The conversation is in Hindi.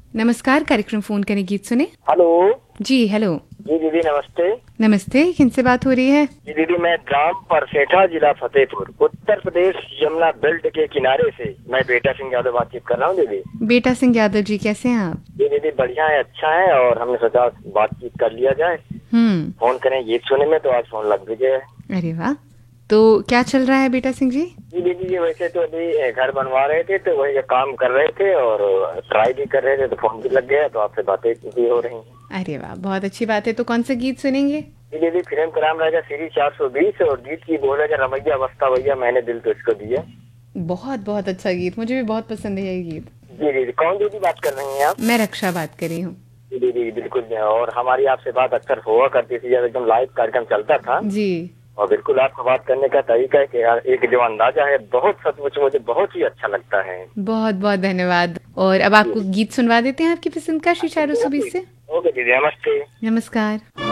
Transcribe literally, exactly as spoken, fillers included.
नमस्कार, कार्यक्रम फोन करें गीत सुने। हेलो जी हेलो। जी दीदी नमस्ते। नमस्ते, किनसे बात हो रही है? जी दीदी मैं ग्राम परसेठा जिला फतेहपुर उत्तर प्रदेश यमुना बेल्ट के किनारे से मैं बेटा सिंह यादव बातचीत कर रहा हूँ दीदी। बेटा सिंह यादव जी, कैसे हैं आप? जी दीदी बढ़िया है, अच्छा है, और हमने सोचा बातचीत कर लिया जाए। हम्म। फोन करें गीत सुने में, तो आज फोन लग भी गया। अरे वाह, तो क्या चल रहा है बेटा सिंह जी? जी दीदी जी वैसे तो अभी घर बनवा रहे थे, तो वही काम कर रहे थे और ट्राई भी कर रहे थे, तो फोन भी लग गया, तो आपसे बातें भी हो रही हैं। अरे वाह, बहुत अच्छी बात है। तो कौन सा गीत सुनेंगे? जी दीदी फिल्म का नाम रहेगा सीरीज चार सौ बीस और गीत की बोल है रमैया अवस्था भैया मैंने दिल तो इसको दिया। बहुत बहुत अच्छा गीत, मुझे भी बहुत पसंद है ये गीत। जी दीदी कौन दीदी बात कर रही हैं आप? मैं रक्षा बात कर रही हूँ। जी दीदी बिल्कुल, और हमारी आपसे बात अक्सर हुआ करती थी जब एकदम लाइव कार्यक्रम चलता था। जी। और बिल्कुल आपको बात करने का तरीका है कि यार एक जो अंदाजा है बहुत सचमुच मुझे बहुत ही अच्छा लगता है। बहुत बहुत धन्यवाद। और अब आपको गीत सुनवा देते हैं आपकी पसंद का, श्री चार सौ बीस से। ओके दीदी नमस्ते। नमस्कार।